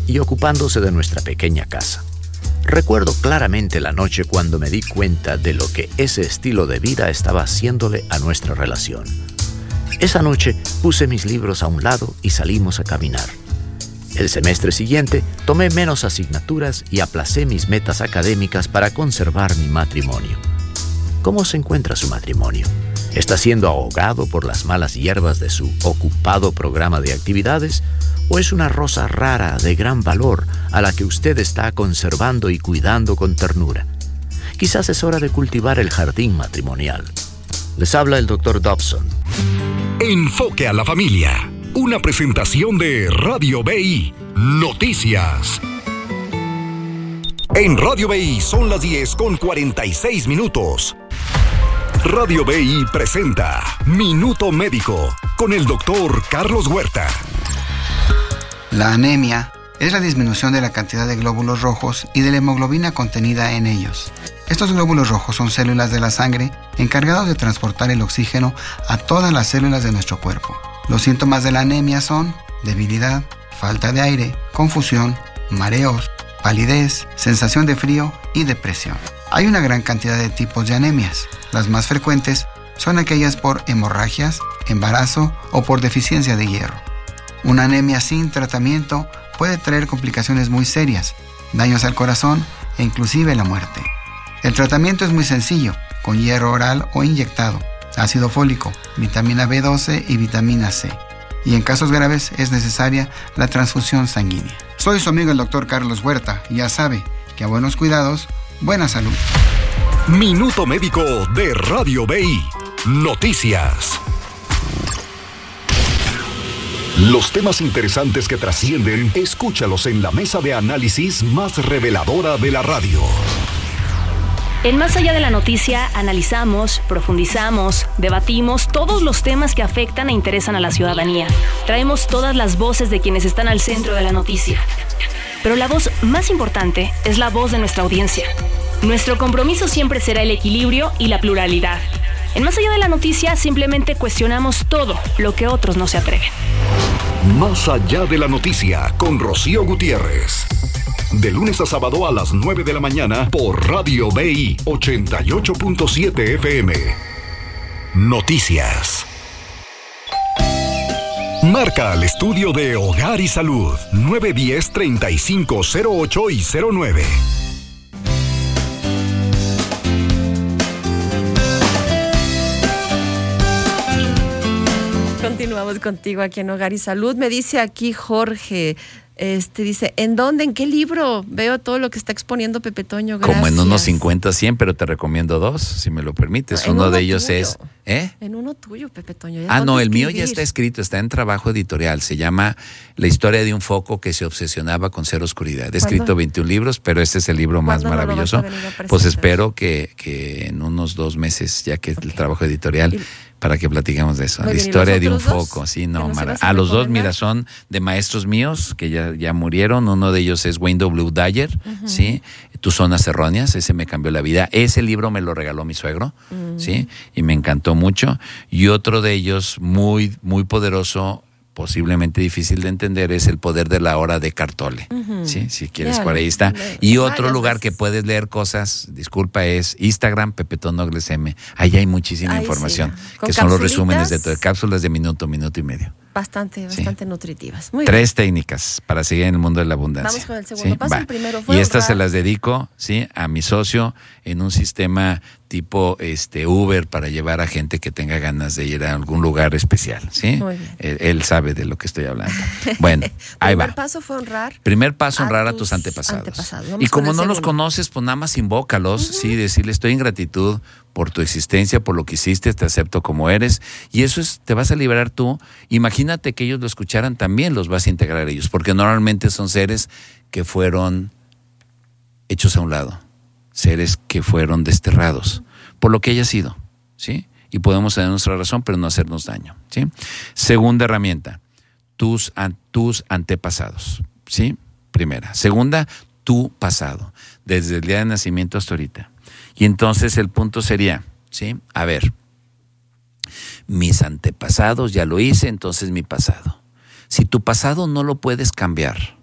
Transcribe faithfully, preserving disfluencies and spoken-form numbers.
y ocupándose de nuestra pequeña casa. Recuerdo claramente la noche cuando me di cuenta de lo que ese estilo de vida estaba haciéndole a nuestra relación. Esa noche puse mis libros a un lado y salimos a caminar. El semestre siguiente tomé menos asignaturas y aplacé mis metas académicas para conservar mi matrimonio. ¿Cómo se encuentra su matrimonio? ¿Está siendo ahogado por las malas hierbas de su ocupado programa de actividades? ¿O es una rosa rara de gran valor a la que usted está conservando y cuidando con ternura? Quizás es hora de cultivar el jardín matrimonial. Les habla el doctor Dobson. Enfoque a la familia. Una presentación de Radio B I Noticias. En Radio B I son las diez con cuarenta y seis minutos. Radio B I presenta Minuto Médico con el doctor Carlos Huerta. La anemia es la disminución de la cantidad de glóbulos rojos y de la hemoglobina contenida en ellos. Estos glóbulos rojos son células de la sangre encargados de transportar el oxígeno a todas las células de nuestro cuerpo. Los síntomas de la anemia son debilidad, falta de aire, confusión, mareos, palidez, sensación de frío y depresión. Hay una gran cantidad de tipos de anemias. Las más frecuentes son aquellas por hemorragias, embarazo o por deficiencia de hierro. Una anemia sin tratamiento puede traer complicaciones muy serias, daños al corazón e inclusive la muerte. El tratamiento es muy sencillo, con hierro oral o inyectado, ácido fólico, vitamina B doce y vitamina C. Y en casos graves es necesaria la transfusión sanguínea. Soy su amigo el doctor Carlos Huerta y ya sabe que a buenos cuidados, buena salud. Minuto Médico de Radio B I Noticias. Los temas interesantes que trascienden, escúchalos en la mesa de análisis más reveladora de la radio. En Más Allá de la Noticia analizamos, profundizamos, debatimos todos los temas que afectan e interesan a la ciudadanía. Traemos todas las voces de quienes están al centro de la noticia. Pero la voz más importante es la voz de nuestra audiencia. Nuestro compromiso siempre será el equilibrio y la pluralidad. En Más Allá de la Noticia simplemente cuestionamos todo lo que otros no se atreven. Más Allá de la Noticia con Rocío Gutiérrez. De lunes a sábado a las nueve de la mañana por Radio B I ochenta y ocho punto siete F M. Noticias. Marca al estudio de Hogar y Salud nueve uno cero, treinta y cinco cero ocho y cero nueve. Continuamos contigo aquí en Hogar y Salud. Me dice aquí Jorge, este dice, ¿en dónde, en qué libro veo todo lo que está exponiendo Pepe Toño? Gracias. Como en unos cincuenta, cien, pero te recomiendo dos, si me lo permites. No, uno, uno de ellos tuyo. es... ¿Eh? En uno tuyo, Pepe Toño. Ah, no, el mío ya está escrito, está en trabajo editorial. Se llama La historia de un foco que se obsesionaba con ser oscuridad. He escrito veintiún libros, pero este es el libro más maravilloso. Pues espero que, que en unos dos meses, ya que okay. el trabajo editorial... Y... para que platiquemos de eso. Muy la bien, historia de un foco, sí, no, Mara. A los dos, mira, son de maestros míos que ya, ya murieron. Uno de ellos es Wayne W. Dyer, uh-huh. ¿sí? Tus zonas erróneas, ese me cambió la vida. Ese libro me lo regaló mi suegro, uh-huh. ¿sí? Y me encantó mucho. Y otro de ellos, muy, muy poderoso, posiblemente difícil de entender, es El poder de la hora de Cartole. Uh-huh. ¿Sí? Si quieres, yeah, por ahí está. Y otro lugar veces. que puedes leer cosas, disculpa, es Instagram, Pepe Toño M. Ahí hay muchísima Ay, información, sí. que son los resúmenes de todo, cápsulas de minuto, minuto y medio. Bastante, bastante sí. nutritivas. Muy Tres bien. técnicas para seguir en el mundo de la abundancia. Vamos con el segundo ¿sí? paso. Va. El primero fue y estas honrar. se las dedico, ¿sí? a mi socio en un sistema tipo este Uber para llevar a gente que tenga ganas de ir a algún lugar especial, ¿sí? Muy bien. Él, él sabe de lo que estoy hablando. Bueno, ahí va. Primer paso fue honrar. Primer paso, honrar a tus, a tus antepasados. antepasados. Y como no segundo. los conoces, pues nada más invócalos, uh-huh. sí, decirle estoy en gratitud por tu existencia, por lo que hiciste, te acepto como eres. Y eso es, te vas a liberar tú. Imagínate que ellos lo escucharan también, los vas a integrar a ellos, porque normalmente son seres que fueron hechos a un lado, seres que fueron desterrados, por lo que haya sido, ¿sí? Y podemos tener nuestra razón, pero no hacernos daño, ¿sí? Segunda herramienta, tus, an, tus antepasados, ¿sí? Primera. Segunda, tu pasado, desde el día de nacimiento hasta ahorita. Y entonces el punto sería, ¿sí? A ver, mis antepasados ya lo hice, entonces mi pasado. Si tu pasado no lo puedes cambiar,